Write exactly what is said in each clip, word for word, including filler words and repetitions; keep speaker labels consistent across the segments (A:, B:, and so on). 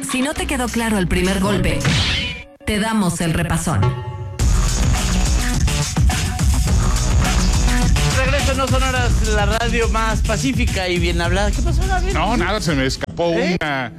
A: Si no te quedó claro el primer golpe, te damos el repasón.
B: Regreso, no sonoras, la radio más pacífica y bien hablada. ¿Qué pasó, Gabriel?
C: No, nada, se me escapó
B: ¿Eh?
C: una...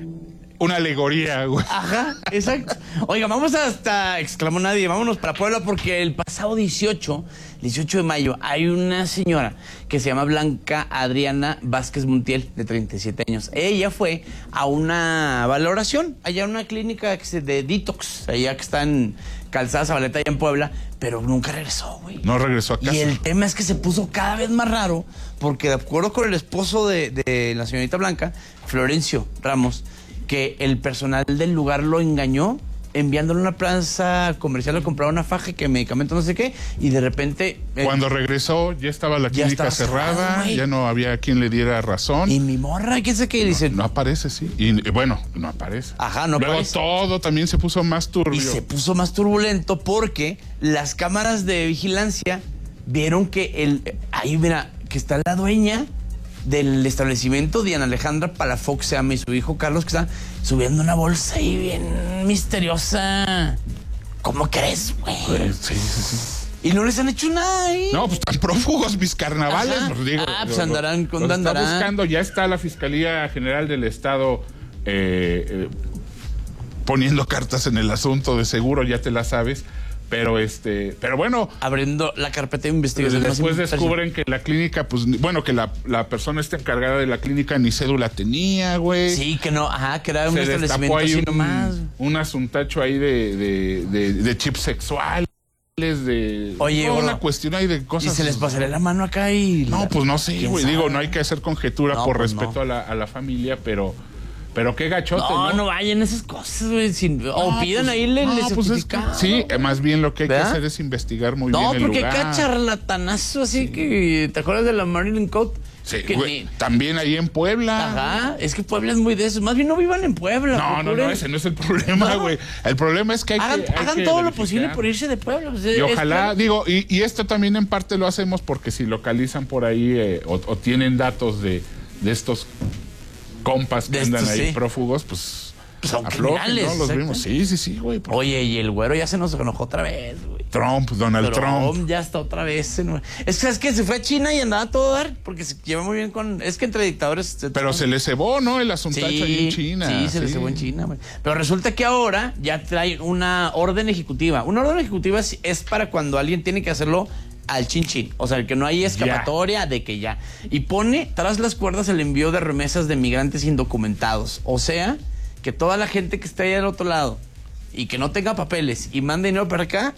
C: Una alegoría, güey.
B: Ajá, exacto. Oiga, vamos hasta, exclamó nadie, vámonos para Puebla porque el pasado dieciocho de mayo hay una señora que se llama Blanca Adriana Vázquez Montiel, de treinta y siete años. Ella fue a una valoración, allá en una clínica de detox, allá que está en Calzada Zabaleta, allá en Puebla, pero nunca regresó, güey.
C: No regresó a casa.
B: Y el tema es que se puso cada vez más raro porque de acuerdo con el esposo de, de la señorita Blanca, Florencio Ramos, que el personal del lugar lo engañó enviándole a una plaza comercial a comprar una faja, que medicamento no sé qué, y de repente... Eh,
C: Cuando regresó ya estaba la clínica cerrada, cerrado, ya no había quien le diera razón.
B: Y mi morra, ¿quién sé qué?
C: No,
B: dice...
C: no aparece, sí. Y bueno, no aparece.
B: Ajá, no
C: Luego
B: aparece.
C: todo también se puso más turbio.
B: Y se puso más turbulento porque las cámaras de vigilancia vieron que el... Ahí, mira, que está la dueña del establecimiento, Diana Alejandra Palafox se llama, y su hijo Carlos, que está subiendo una bolsa ahí bien misteriosa. ¿Cómo crees, güey?
C: Pues, sí, sí, sí.
B: Y no les han hecho nada ahí.
C: No, pues están prófugos mis carnavales. Pues, digo,
B: ah, pues
C: lo,
B: andarán con
C: lo
B: andarán.
C: Está buscando, ya está la Fiscalía General del Estado eh, eh, poniendo cartas en el asunto, de seguro ya te la sabes. Pero este, pero bueno,
B: abriendo la carpeta de investigación.
C: Después descubren que la clínica, pues, bueno, que la, la persona esta encargada de la clínica ni cédula tenía, güey.
B: Sí, que no, ajá, que era un
C: Se
B: establecimiento
C: ahí
B: así
C: un,
B: nomás.
C: Un asuntacho ahí de, de, de, de chips sexuales, de...
B: Oye,
C: una
B: bueno,
C: cuestión ahí de cosas.
B: Y se les pasaría la mano acá y...
C: No,
B: la,
C: pues no sé, güey. Digo, no hay que hacer conjetura
B: no,
C: por
B: pues
C: respeto
B: no.
C: a, la, a la familia, pero... Pero qué gachote, ¿no?
B: No, no vayan esas cosas, güey.
C: No,
B: o pidan
C: pues,
B: ahí el
C: no, pues
B: certificado.
C: es que, sí, más bien lo que hay
B: ¿verdad?
C: que hacer es investigar muy
B: no,
C: bien el lugar.
B: No, porque acá charlatanazo, así sí. que... ¿Te acuerdas de la Marilyn Code?
C: Sí,
B: que
C: güey,
B: ni...
C: también ahí en Puebla.
B: Ajá, es que Puebla es muy de eso. Más bien no vivan en Puebla.
C: No, no, no, ese no es el problema, güey. No. El problema es que hay
B: hagan,
C: que hay
B: Hagan
C: que
B: todo
C: verificar.
B: lo posible por irse de Puebla. O sea,
C: y ojalá,
B: claro.
C: digo, y, y esto también en parte lo hacemos porque si localizan por ahí eh, o, o tienen datos de, de estos compas que
B: de
C: andan
B: estos,
C: ahí
B: sí.
C: prófugos, pues...
B: Son
C: aflojen,
B: criminales,
C: ¿no? Los vimos. Sí, sí, sí, güey. Porque...
B: Oye, y el güero ya se nos enojó otra vez, güey.
C: Trump, Donald
B: Trump.
C: Trump.
B: Ya está otra vez. En... Es que es que se fue a China y andaba a todo dar, porque se lleva muy bien con... Es que entre dictadores... Se
C: Pero se le cebó, ¿no? El asuntacho
B: sí,
C: ahí en China.
B: Sí, se
C: sí.
B: le cebó en China, güey. Pero resulta que ahora ya trae una orden ejecutiva. Una orden ejecutiva es, es para cuando alguien tiene que hacerlo al chin chin. O sea, el que no hay escapatoria ya. De que ya. Y pone tras las cuerdas el envío de remesas de migrantes indocumentados. O sea... que toda la gente que está ahí al otro lado y que no tenga papeles y mande dinero para acá,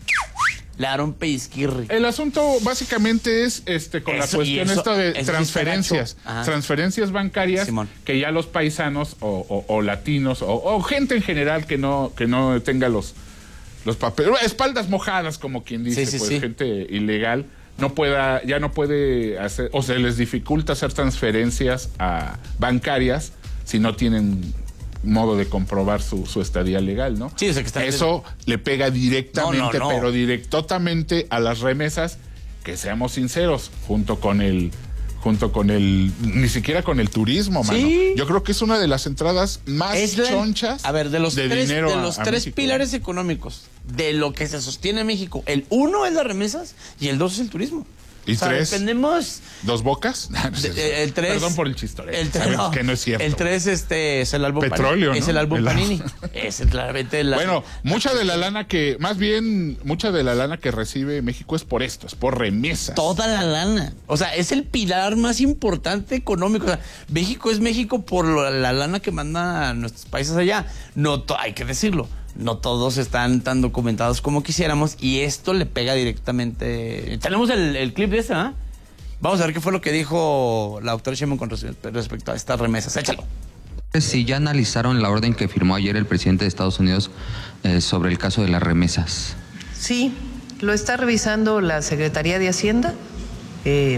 B: le dará un pellizquirri.
C: El asunto básicamente es este con
B: eso,
C: la cuestión
B: eso,
C: esta de
B: eso
C: transferencias, transferencias bancarias, Simón. Que ya los paisanos o, o, o latinos o, o gente en general que no que no tenga los los papeles, espaldas mojadas como quien dice,
B: sí, sí,
C: pues
B: sí.
C: gente ilegal no pueda ya no puede hacer o se les dificulta hacer transferencias a bancarias si no tienen modo de comprobar su, su estadía legal, ¿no?
B: Sí, o sea que está...
C: Eso le pega directamente, no, no, no. pero directamente a las remesas, que seamos sinceros, junto con el, junto con el, ni siquiera con el turismo, mano.
B: ¿Sí?
C: Yo creo que es una de las entradas más
B: es la,
C: chonchas
B: a ver, de los
C: de
B: tres,
C: dinero
B: de los
C: a, a
B: tres
C: México.
B: pilares económicos de lo que se sostiene en México. El uno es las remesas y el dos es el turismo.
C: ¿Y
B: o sea,
C: tres?
B: Dependemos...
C: ¿Dos bocas?
B: De, el tres...
C: Perdón por el chistore.
B: El
C: tres,
B: no,
C: que no es cierto.
B: El tres este, es el álbum
C: Petróleo,
B: Panini.
C: ¿no?
B: Es el álbum
C: el
B: Panini. Es claramente la...
C: Bueno, mucha de la lana que... Más bien, mucha de la lana que recibe México es por esto, es por remesas.
B: Toda la lana. O sea, es el pilar más importante económico. O sea, México es México por la, la lana que manda a nuestros países allá. No, to, hay que decirlo. No todos están tan documentados como quisiéramos y esto le pega directamente. Tenemos el, el clip de esta, ¿ah? ¿eh? Vamos a ver qué fue lo que dijo la doctora Sheinbaum con respecto a estas remesas. Échalo.
D: Si ya analizaron la orden que firmó ayer el presidente de Estados Unidos eh, sobre el caso de las remesas.
E: Sí, lo está revisando la Secretaría de Hacienda eh,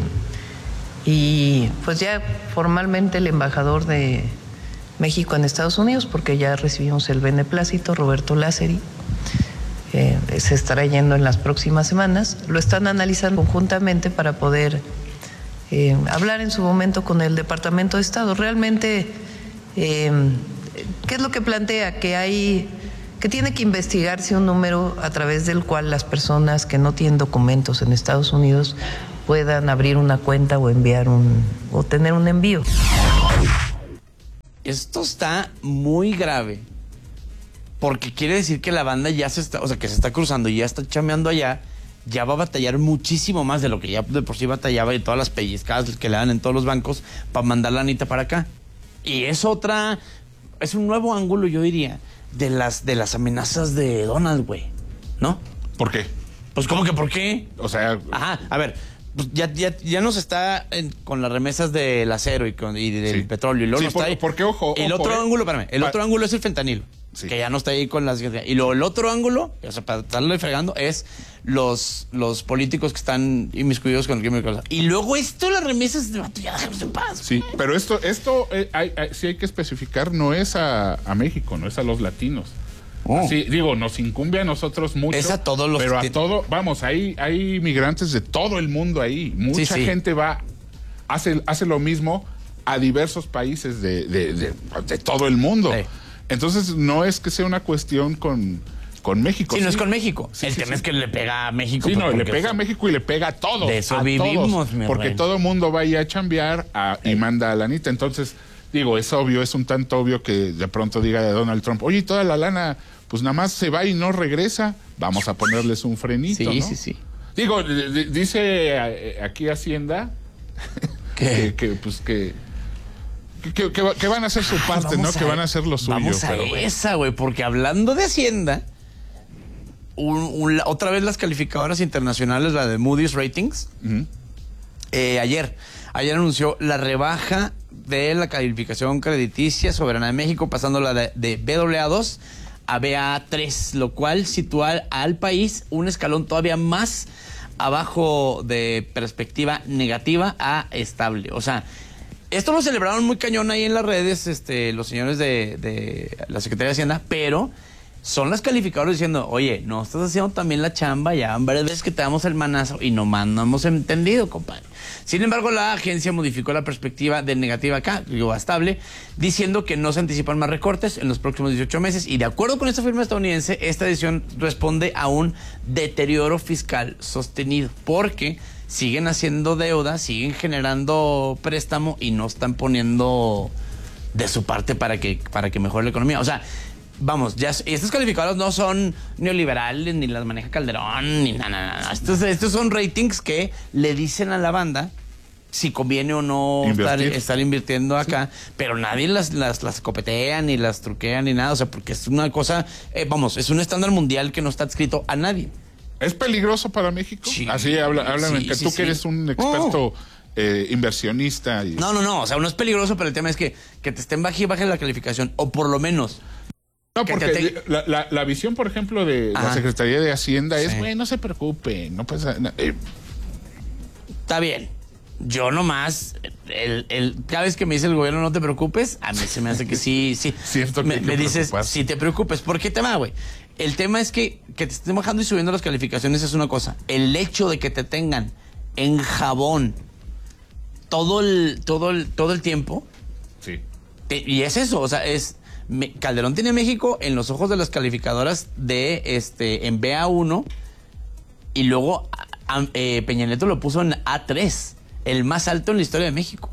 E: y pues ya formalmente el embajador de México en Estados Unidos, porque ya recibimos el beneplácito, Roberto Lázari, eh, se estará yendo en las próximas semanas, lo están analizando conjuntamente para poder eh, hablar en su momento con el Departamento de Estado. Realmente eh, ¿qué es lo que plantea? Que hay, que tiene que investigarse un número a través del cual las personas que no tienen documentos en Estados Unidos puedan abrir una cuenta o enviar un, o tener un envío.
B: Esto está muy grave. Porque quiere decir que la banda ya se está, o sea, que se está cruzando y ya está chameando allá, ya va a batallar muchísimo más de lo que ya de por sí batallaba y todas las pellizcadas que le dan en todos los bancos para mandar la anita para acá. Y es otra, es un nuevo ángulo, yo diría, de las, de las amenazas de Donald, güey, ¿no?
C: ¿Por qué?
B: Pues, ¿cómo que por qué?
C: O sea...
B: Ajá, a ver, pues ya, ya, ya nos está en, con las remesas del acero y, con, y del
C: Sí.
B: petróleo. Y luego
C: Sí,
B: nos
C: por-
B: está ahí.
C: porque, ojo,
B: El
C: ojo,
B: otro
C: eh.
B: ángulo, espérame, el
C: Pa-
B: otro ángulo es el fentanilo.
C: Sí.
B: Que ya no está ahí con las... Y luego el otro ángulo, o sea, para estarle fregando, es los, los políticos que están inmiscuidos con el crimen organizado. Y luego esto, las remesas, de vato, ya déjanos en paz.
C: Sí, pero esto, esto eh, hay, hay- sí hay que especificar, no es a, a México, no es a los latinos.
B: Oh.
C: Sí, digo, nos incumbe a nosotros mucho.
B: Es a todos los
C: Pero
B: que
C: a
B: tienen-
C: todo, vamos, hay, hay migrantes de todo el mundo ahí. Mucha
B: Sí, sí.
C: gente va, hace, hace lo mismo a diversos países de, de, de- de todo el mundo.
B: Sí.
C: Entonces, no es que sea una cuestión con, con México.
B: Sí, no es con México.
C: Sí,
B: el
C: sí,
B: tema
C: sí.
B: es que le pega a México.
C: Sí,
B: pues,
C: no, le
B: porque
C: pega a
B: eso-
C: México y le pega a todos.
B: De eso
C: a
B: vivimos,
C: todos,
B: mi
C: porque
B: rey.
C: todo el mundo va a ir a chambear a- y manda a la anita. Entonces, digo, es obvio, es un tanto obvio que de pronto diga de Donald Trump, oye, toda la lana, pues nada más se va y no regresa. Vamos a ponerles un frenito,
B: Sí,
C: ¿no?
B: sí, sí.
C: Digo, d- d- dice eh, aquí Hacienda
B: ¿Qué?
C: que, que, pues que, que, que va- que van a hacer su parte, ¿no?
B: Vamos
C: Que
B: a-
C: van a hacer lo suyo.
B: Vamos a
C: pero bueno.
B: esa, güey, porque hablando de Hacienda, un- un- otra vez las calificadoras internacionales, la de Moody's Ratings,
C: Ujú.
B: eh, ayer, ayer anunció la rebaja de la calificación crediticia soberana de México, pasándola de, de B A A dos a B A A tres, lo cual sitúa al país un escalón todavía más abajo de perspectiva negativa a estable. O sea, esto lo celebraron muy cañón ahí en las redes, este, los señores de, de la Secretaría de Hacienda, pero son las calificadoras diciendo, oye, no estás haciendo también la chamba, ya van varias veces que te damos el manazo y nomás no hemos entendido, compadre. Sin embargo, la agencia modificó la perspectiva de negativa acá, digo, a estable, diciendo que no se anticipan más recortes en los próximos dieciocho meses y de acuerdo con esta firma estadounidense, esta decisión responde a un deterioro fiscal sostenido, porque siguen haciendo deuda, siguen generando préstamo y no están poniendo de su parte para que, para que mejore la economía. O sea, vamos, ya estos calificados no son neoliberales, ni las maneja Calderón, ni nada, nada, nada. Estos, estos son ratings que le dicen a la banda si conviene o no estar,
C: Invertir.
B: estar invirtiendo acá, pero nadie las, las, las copetea, ni las truquea, ni nada. O sea, porque es una cosa, eh, vamos, es un estándar mundial que no está adscrito a nadie.
C: ¿Es peligroso para México?
B: Sí.
C: Así habla, háblame,
B: Sí,
C: que
B: sí,
C: tú
B: sí.
C: que eres un experto eh, inversionista. Y...
B: No, no, no, o sea, no es peligroso, pero el tema es que, que te estén baje y baje la calificación, o por lo menos...
C: No,
B: que
C: porque
B: te-
C: la, la- la visión, por ejemplo, de la
B: Ajá.
C: Secretaría de Hacienda es,
B: Sí.
C: güey, no se preocupen, no pasa nada. Eh,
B: Está bien. Yo nomás, el, el, cada vez que me dice el gobierno no te preocupes, a mí se me hace que sí, sí.
C: Cierto que
B: me,
C: hay que
B: me dices,
C: preocuparse.
B: sí te preocupes. ¿Por qué tema, güey? El tema es que, que te estén bajando y subiendo las calificaciones es una cosa. El hecho de que te tengan en jabón todo el, todo el, todo el tiempo,
C: sí.
B: te- y es eso, o sea, es... me- Calderón tiene a México en los ojos de las calificadoras de, este, en B A uno, y luego a- a- eh, Peña Nieto lo puso en A tres, el más alto en la historia de México.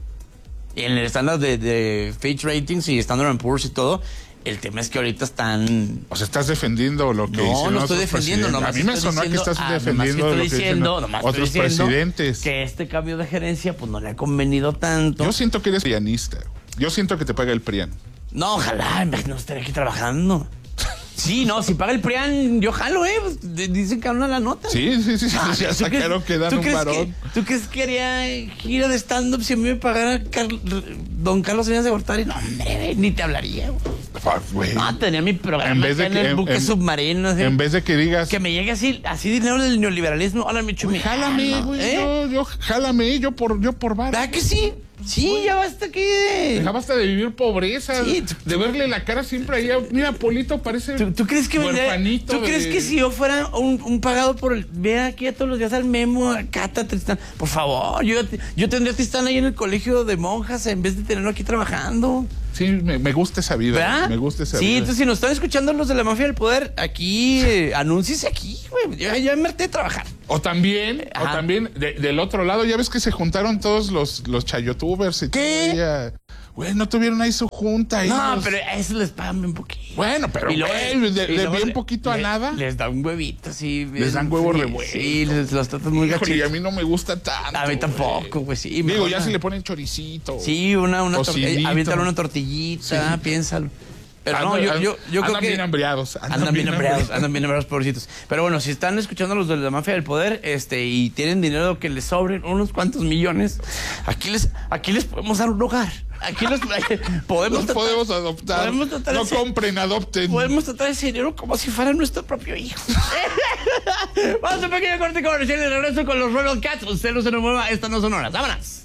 B: Y en el estándar de, de Fitch Ratings y Standard and Poor's y todo, el tema es que ahorita están...
C: O sea, estás defendiendo lo que
B: No,
C: hicieron
B: no estoy
C: otros
B: defendiendo,
C: presidentes.
B: nomás
C: A mí me
B: estoy
C: sonó que
B: diciendo-
C: estás
B: ah, nomás que
C: defendiendo
B: estoy
C: lo que
B: diciendo,
C: hicieron
B: nomás estoy
C: otros
B: diciendo
C: presidentes.
B: que este cambio de gerencia pues no le ha convenido tanto.
C: Yo siento que eres prianista. Yo siento que te paga el PRIAN.
B: No, ojalá, no estaré aquí trabajando. Sí, no, si paga el PRIAN, yo jalo, ¿eh? Pues, d- dicen que una la nota.
C: Sí, sí, sí, sí,
B: Ah,
C: ya
B: ¿tú
C: sacaron
B: crees-
C: que dan
B: tú
C: un
B: crees
C: varón.
B: que- ¿Tú crees que haría gira de stand-up si a mí me pagara Car- don Carlos Salinas de Gortari? No, hombre, ni te hablaría, güey.
C: Ah, güey.
B: No, tenía mi programa
C: En vez de
B: acá
C: que-
B: en el
C: en-
B: buque
C: en-
B: submarino. así,
C: En vez de que digas,
B: que me llegue así, así dinero del neoliberalismo. Hola, mi chumi.
C: jálame, güey,
B: ¿Eh?
C: yo, yo, jálame, yo por, yo por bar.
B: ¿Verdad que sí? Sí, ya basta aquí de...
C: Ya basta de vivir pobreza,
B: Sí,
C: de,
B: tú-
C: de verle la cara siempre ahí. a- Mira, Polito parece
B: ¿Tú, tú crees que vendría-
C: huerfanito
B: ¿Tú crees
C: de-
B: que si yo fuera un, un pagado por el... Vea aquí a todos los días al Memo, a Cata, a Tristán. Por favor, yo, yo tendría a Tristán ahí en el colegio de monjas en vez de tenerlo aquí trabajando.
C: Sí, me, me gusta esa vida.
B: ¿Verdad?
C: Me gusta esa
B: sí,
C: vida.
B: entonces si nos están escuchando los de la mafia del poder, aquí, eh, anúnciese aquí, güey. Ya, ya me harté de trabajar.
C: O también,
B: Ajá.
C: o también de- del otro lado, ya ves que se juntaron todos los, los chayotubers y
B: ¿Qué?
C: todo, ya- Güey, no tuvieron ahí su junta.
B: No,
C: ellos.
B: pero a eso les pagan bien poquito.
C: Bueno, pero
B: Y luego-
C: güey, de,
B: y
C: de
B: luego
C: bien
B: le-
C: poquito a
B: le-
C: nada.
B: Les dan un huevito, sí.
C: Les dan huevo
B: sí,
C: revuelto.
B: Sí, les los tratan muy
C: Híjole, y a
B: gachitos.
C: mí no me gusta tanto.
B: A mí tampoco,
C: güey.
B: güey, sí.
C: Digo,
B: mejor
C: ya
B: una-
C: si le ponen choricito.
B: Sí, una, una
C: Tocinito.
B: tortilla. Aviéntale una tortillita,
C: Sí.
B: piénsalo. Pero no,
C: Andan-
B: yo, yo, yo creo
C: andan
B: que...
C: bien hambriados.
B: Andan bien hambriados, andan bien hambriados, pobrecitos. Pero bueno, si están escuchando a los de la mafia del poder, este, y tienen dinero que les sobren unos cuantos millones, aquí les, aquí les podemos dar un hogar. Aquí les podemos
C: Los
B: tratar-
C: podemos adoptar.
B: podemos tratar
C: no
B: ese-
C: compren, adopten.
B: Podemos tratar ese dinero como si fuera nuestro propio hijo. Vamos a un pequeño corte comercial y de regreso con los Rebel Cats. Usted no se nos mueva, estas no son horas. ¡Vámonos!